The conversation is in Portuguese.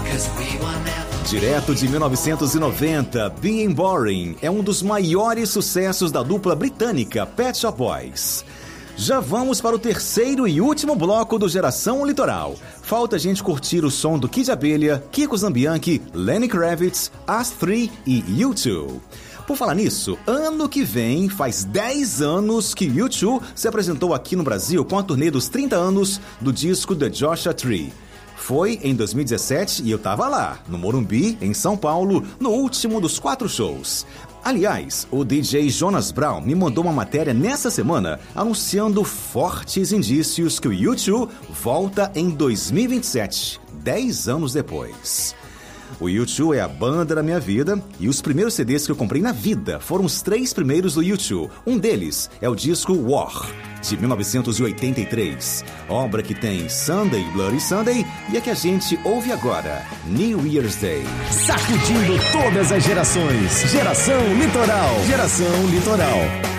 Direto de 1990, Being Boring é um dos maiores sucessos da dupla britânica Pet Shop Boys. Já vamos para o terceiro e último bloco do Geração Litoral. Falta a gente curtir o som do Kid Abelha, Kiko Zambianchi, Lenny Kravitz, Us 3 e U2. Por falar nisso, ano que vem faz 10 anos que U2 se apresentou aqui no Brasil com a turnê dos 30 anos do disco The Joshua Tree. Foi em 2017 e eu tava lá, no Morumbi, em São Paulo, no último dos 4 shows. Aliás, o DJ Jonas Brown me mandou uma matéria nessa semana anunciando fortes indícios que o U2 volta em 2027, 10 anos depois. O U2 é a banda da minha vida e os primeiros CDs que eu comprei na vida foram os 3 primeiros do U2. Um deles é o disco War, de 1983, obra que tem Sunday, Bloody Sunday e a que a gente ouve agora, New Year's Day. Sacudindo todas as gerações. Geração Litoral. Geração Litoral.